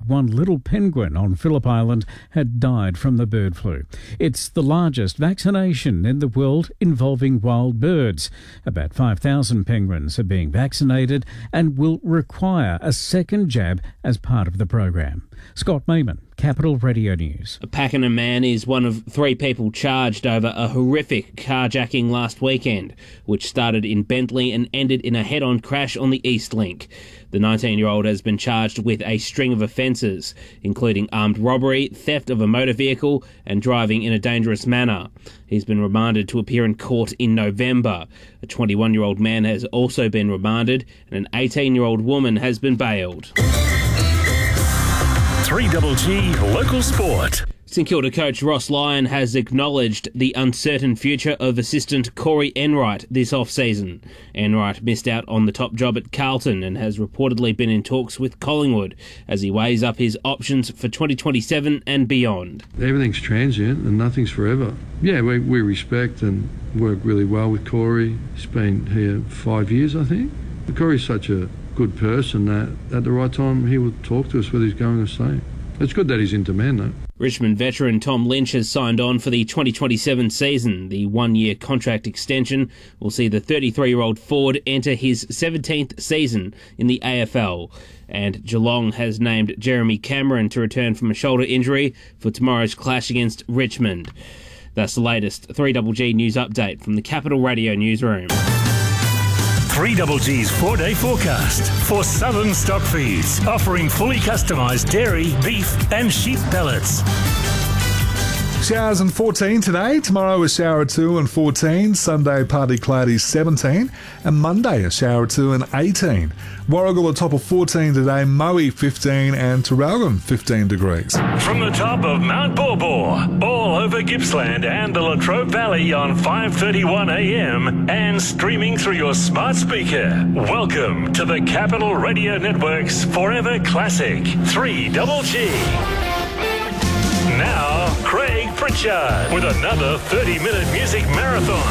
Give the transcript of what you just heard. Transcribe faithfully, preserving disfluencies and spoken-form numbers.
one little penguin on Phillip Island had died from the bird flu. It's the largest vaccination in the world involving wild birds. About five thousand penguins are being vaccinated and will require a second jab as part of the program. Scott Mayman, Capital Radio News. Pakenham man is one of three people charged over a horrific carjacking last weekend, which started in Bentley and ended in a head-on crash on the East Link. The nineteen-year-old has been charged with a string of offences, including armed robbery, theft of a motor vehicle and driving in a dangerous manner. He's been remanded to appear in court in November. A twenty-one-year-old man has also been remanded and an eighteen-year-old woman has been bailed. three G G Local Sport. St Kilda coach Ross Lyon has acknowledged the uncertain future of assistant Corey Enright this off-season. Enright missed out on the top job at Carlton and has reportedly been in talks with Collingwood as he weighs up his options for twenty twenty-seven and beyond. Everything's transient and nothing's forever. Yeah, we, we respect and work really well with Corey. He's been here five years, I think. But Corey's such a good person that at the right time he will talk to us whether he's going to stay. It's good that he's in demand, though. Richmond veteran Tom Lynch has signed on for the twenty twenty-seven season. The one-year contract extension will see the thirty-three-year-old forward enter his seventeenth season in the A F L. And Geelong has named Jeremy Cameron to return from a shoulder injury for tomorrow's clash against Richmond. That's the latest three G G news update from the Capital Radio newsroom. three G G's four-day forecast for Southern Stock Feeds, offering fully customised dairy, beef and sheep pellets. Showers and fourteen today. Tomorrow a shower two and fourteen. Sunday partly cloudy seventeen. And Monday a shower two and eighteen. Warragul a top of fourteen today. Moe fifteen and Traralgon fifteen degrees. From the top of Mount Borbor, all over Gippsland and the Latrobe Valley on five thirty-one a m and streaming through your smart speaker. Welcome to the Capital Radio Network's Forever Classic three G G. Now, Craig Pritchard with another thirty-minute music marathon.